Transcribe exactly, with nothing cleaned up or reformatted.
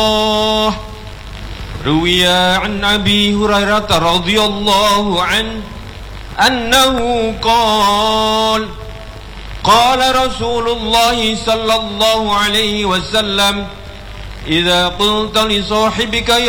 روي عن أبي هريرة رضي الله عنه أنه قال قال رسول الله صلى الله عليه وسلم إذا قلت لصاحبك